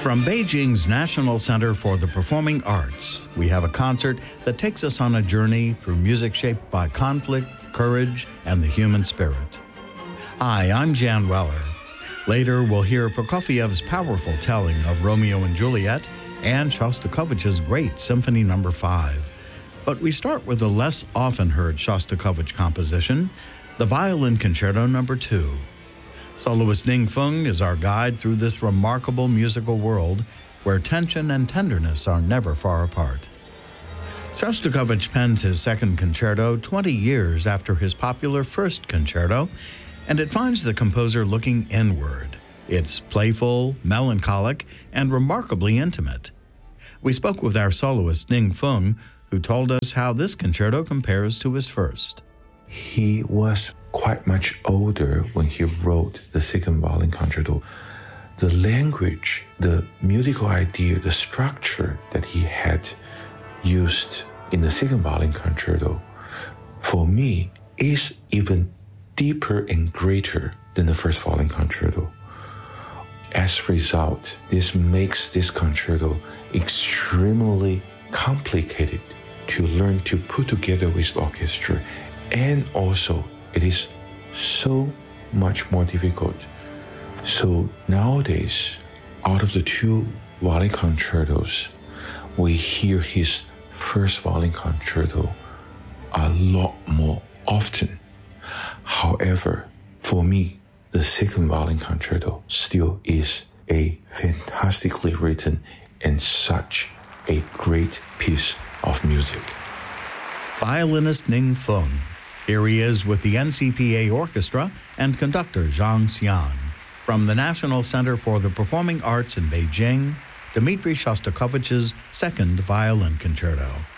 From Beijing's National Center for the Performing Arts, we have a concert that takes us on a journey through music shaped by conflict, courage, and the human spirit. Hi, I'm Jan Weller. Later, we'll hear Prokofiev's powerful telling of Romeo and Juliet and Shostakovich's great Symphony No. 5. But we start with a less often heard Shostakovich composition, the Violin Concerto No. 2. Soloist Ning Feng is our guide through this remarkable musical world where tension and tenderness are never far apart. Shostakovich pens his second concerto 20 years after his popular first concerto, and it finds the composer looking inward. It's playful, melancholic, and remarkably intimate. We spoke with our soloist Ning Feng, who told us how this concerto compares to his first. He was quite much older when he wrote the second violin concerto. The language, the musical idea, the structure that he had used in the second violin concerto, for me, is even deeper and greater than the first violin concerto. As a result, this makes this concerto extremely complicated to learn to put together with the orchestra, and also it is so much more difficult. So nowadays, out of the two violin concertos, we hear his first violin concerto a lot more often. However, for me, the second violin concerto still is a fantastically written and such a great piece of music. Violinist Ning Feng. Here he is with the NCPA Orchestra and conductor Zhang Xian. From the National Center for the Performing Arts in Beijing, Dmitri Shostakovich's second violin concerto.